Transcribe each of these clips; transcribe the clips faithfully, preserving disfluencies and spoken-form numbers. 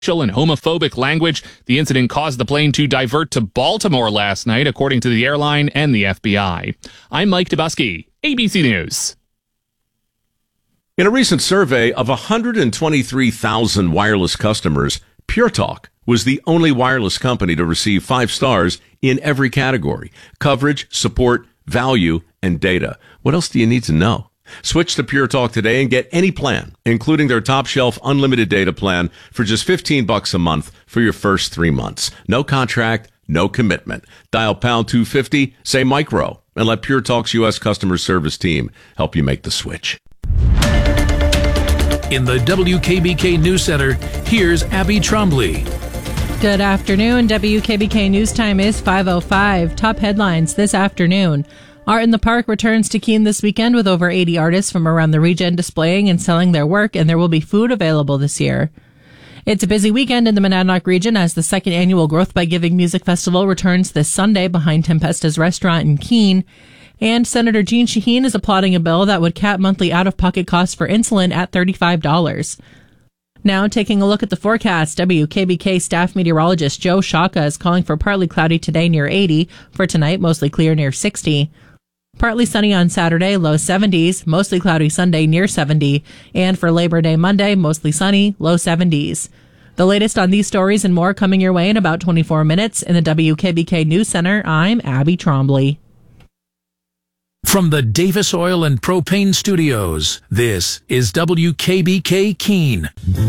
and homophobic language. The incident caused the plane to divert to Baltimore last night, according to the airline and the F B I. I'm Mike Dubusky, A B C News. In a recent survey of one hundred twenty-three thousand wireless customers, Pure Talk was the only wireless company to receive five stars in every category: coverage, support, value, and data. What else do you need to know? Switch to Pure Talk today and get any plan, including their top shelf unlimited data plan, for just fifteen bucks a month for your first three months. No contract, no commitment. Dial pound two fifty, say micro, and let Pure Talk's U S customer service team help you make the switch. In the W K B K News Center, here's Abby Trombley. Good afternoon. W K B K News Time is five oh five. Top headlines this afternoon. Art in the Park returns to Keene this weekend with over eighty artists from around the region displaying and selling their work, and there will be food available this year. It's a busy weekend in the Monadnock region as the second annual Growth by Giving Music Festival returns this Sunday behind Tempesta's restaurant in Keene. And Senator Jeanne Shaheen is applauding a bill that would cap monthly out-of-pocket costs for insulin at thirty-five dollars. Now, taking a look at the forecast, W K B K staff meteorologist Joe Shaka is calling for partly cloudy today near eighty. For tonight, mostly clear near sixty. Partly sunny on Saturday, low seventies. Mostly cloudy Sunday, near seventy. And for Labor Day Monday, mostly sunny, low seventies. The latest on these stories and more coming your way in about twenty-four minutes. In the W K B K News Center, I'm Abby Trombley. From the Davis Oil and Propane Studios, this is W K B K Keene.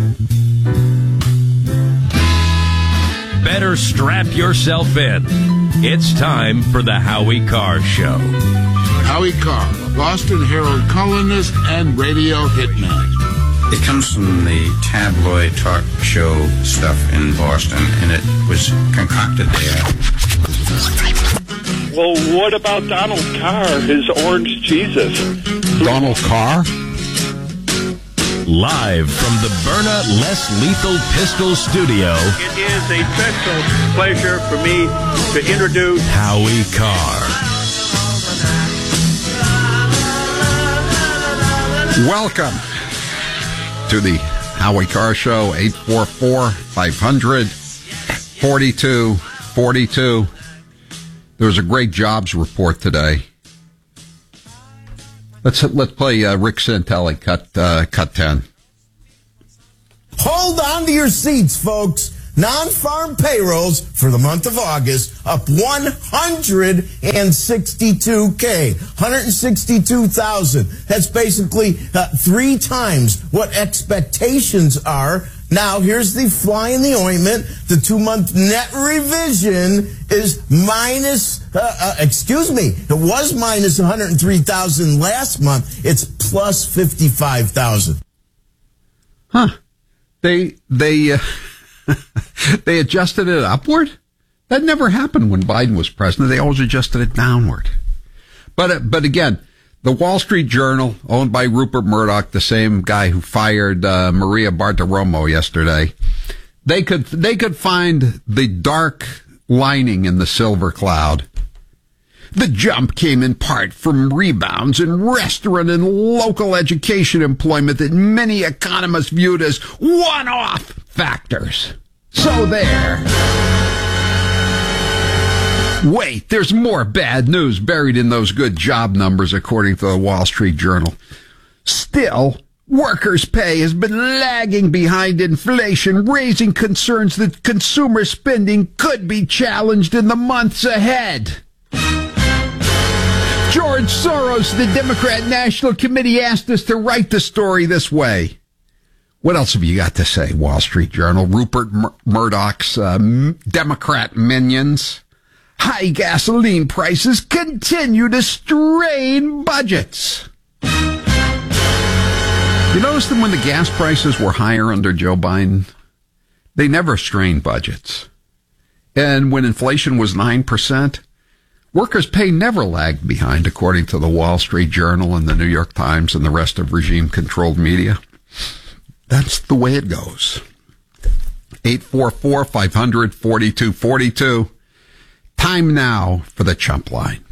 Better strap yourself in. It's time for the Howie Carr Show. Howie Carr, a Boston Herald columnist and radio hitman. It comes from the tabloid talk show stuff in Boston, and it was concocted there. Well, what about Donald Carr, his orange Jesus? Donald Carr? Live from the Byrna Less Lethal Pistol Studio, It is a special pleasure for me to introduce Howie Carr. Welcome to the Howie Carr Show, eight four four, five hundred, forty-two forty-two. There was a great jobs report today. Let's let's play uh, Rick Santelli, cut uh, cut ten. Hold on to your seats, folks. Non-farm payrolls for the month of August up one hundred sixty-two K, one hundred sixty-two thousand. That's basically uh, three times what expectations are. Now, here's the fly in the ointment. The two-month net revision is minus, uh, uh, excuse me, it was minus one hundred three thousand last month. It's plus fifty-five thousand. Huh. They, they, uh, they adjusted it upward? That never happened when Biden was president. They always adjusted it downward. But, uh, but again, the Wall Street Journal, owned by Rupert Murdoch, the same guy who fired uh, Maria Bartiromo yesterday, they could they could find the dark lining in the silver cloud. The jump came in part from rebounds in restaurant and local education employment that many economists viewed as one-off factors. So there. Wait, there's more bad news buried in those good job numbers, according to the Wall Street Journal. Still, workers' pay has been lagging behind inflation, raising concerns that consumer spending could be challenged in the months ahead. George Soros, the Democrat National Committee, asked us to write the story this way. What else have you got to say, Wall Street Journal? Rupert Mur- Murdoch's uh, Democrat minions. High gasoline prices continue to strain budgets. You notice that when the gas prices were higher under Joe Biden, they never strained budgets. And when inflation was nine percent, workers' pay never lagged behind, according to the Wall Street Journal and the New York Times and the rest of regime-controlled media. That's the way it goes. eight four four, five hundred, forty-two forty-two. Time now for the Chump Line.